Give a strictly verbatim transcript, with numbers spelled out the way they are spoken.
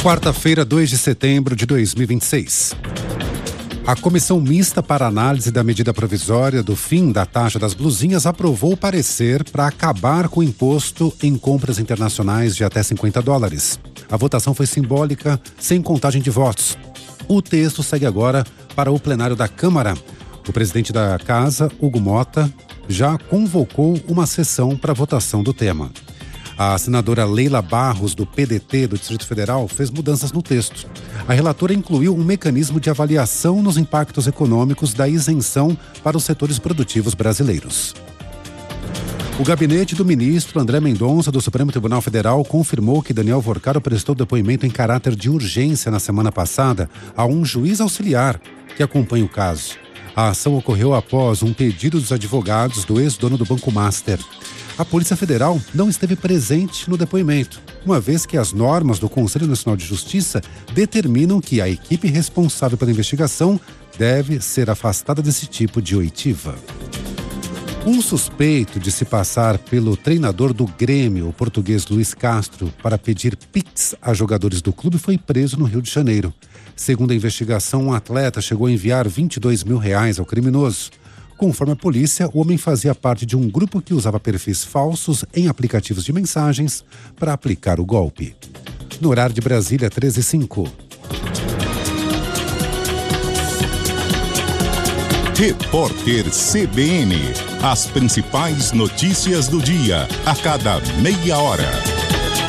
Quarta-feira, dois de setembro de dois mil e vinte e seis. A Comissão Mista para Análise da Medida Provisória do fim da taxa das blusinhas aprovou o parecer para acabar com o imposto em compras internacionais de até cinquenta dólares. A votação foi simbólica, sem contagem de votos. O texto segue agora para o plenário da Câmara. O presidente da Casa, Hugo Mota, já convocou uma sessão para votação do tema. A senadora Leila Barros, do P D T do Distrito Federal, fez mudanças no texto. A relatora incluiu um mecanismo de avaliação nos impactos econômicos da isenção para os setores produtivos brasileiros. O gabinete do ministro André Mendonça, do Supremo Tribunal Federal, confirmou que Daniel Vorcaro prestou depoimento em caráter de urgência na semana passada a um juiz auxiliar que acompanha o caso. A ação ocorreu após um pedido dos advogados do ex-dono do Banco Master. A Polícia Federal não esteve presente no depoimento, uma vez que as normas do Conselho Nacional de Justiça determinam que a equipe responsável pela investigação deve ser afastada desse tipo de oitiva. Um suspeito de se passar pelo treinador do Grêmio, o português Luiz Castro, para pedir pix a jogadores do clube foi preso no Rio de Janeiro. Segundo a investigação, um atleta chegou a enviar vinte e dois mil reais ao criminoso. Conforme a polícia, o homem fazia parte de um grupo que usava perfis falsos em aplicativos de mensagens para aplicar o golpe. No horário de Brasília, treze e cinco. Repórter C B N. As principais notícias do dia, a cada meia hora.